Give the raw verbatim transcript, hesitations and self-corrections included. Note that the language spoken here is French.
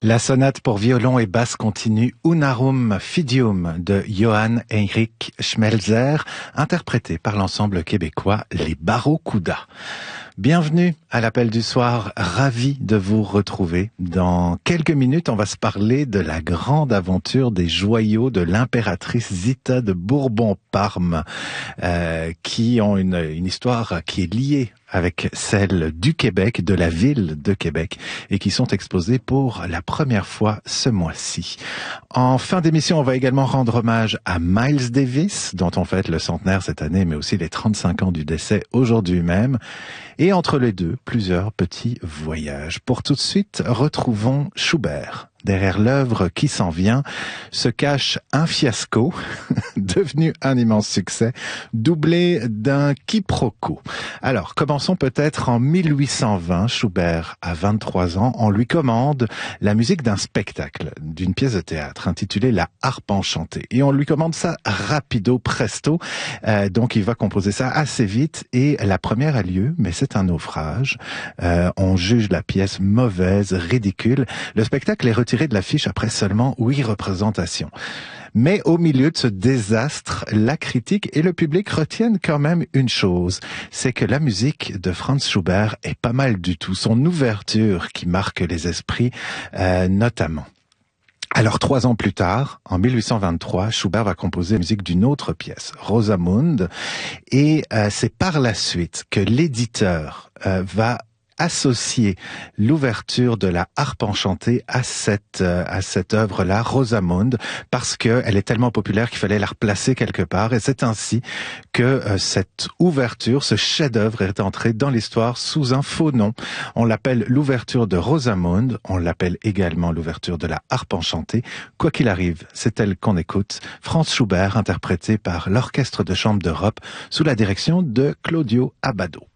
La sonate pour violon et basse continue Unarum Fidium de Johann Heinrich Schmelzer, interprété par l'ensemble québécois Les Barracudas. Bienvenue à l'appel du soir, ravi de vous retrouver. Dans quelques minutes, on va se parler de la grande aventure des joyaux de l'impératrice Zita de Bourbon-Parme, euh, qui ont une, une histoire qui est liée avec celle du Québec, de la ville de Québec, et qui sont exposées pour la première fois ce mois-ci. En fin d'émission, on va également rendre hommage à Miles Davis, dont on fête le centenaire cette année, mais aussi les trente-cinq ans du décès aujourd'hui même. Et entre les deux, plusieurs petits voyages. Pour tout de suite, retrouvons Schubert. Derrière l'œuvre qui s'en vient se cache un fiasco, devenu un immense succès, doublé d'un quiproquo. Alors, commençons peut-être en mille huit cent vingt. Schubert a vingt-trois ans. On lui commande la musique d'un spectacle, d'une pièce de théâtre intitulée La Harpe enchantée. Et on lui commande ça rapido presto. Euh, donc, il va composer ça assez vite. Et la première a lieu, mais c'est un naufrage. Euh, on juge la pièce mauvaise, ridicule. Le spectacle est retiré de l'affiche après seulement huit représentations. Mais au milieu de ce désastre, la critique et le public retiennent quand même une chose, c'est que la musique de Franz Schubert est pas mal du tout. Son ouverture qui marque les esprits, euh, notamment. Alors, trois ans plus tard, en mille huit cent vingt-trois, Schubert va composer la musique d'une autre pièce, Rosamunde, et euh, c'est par la suite que l'éditeur euh, va associer l'ouverture de la Harpe enchantée à cette euh, à cette œuvre-là, Rosamunde, parce que elle est tellement populaire qu'il fallait la replacer quelque part, et c'est ainsi que euh, cette ouverture, ce chef-d'œuvre est entré dans l'histoire sous un faux nom. On l'appelle l'ouverture de Rosamunde, on l'appelle également l'ouverture de la Harpe enchantée. Quoi qu'il arrive, c'est elle qu'on écoute, Franz Schubert, interprété par l'Orchestre de chambre d'Europe sous la direction de Claudio Abbado.